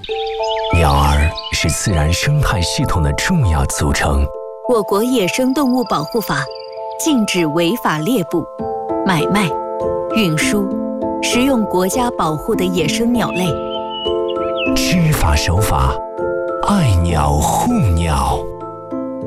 鸟儿是自然生态系统的重要组成。 我国野生动物保护法禁止违法猎捕、买卖、运输、食用国家保护的野生鸟类。 知法守法，爱鸟护鸟。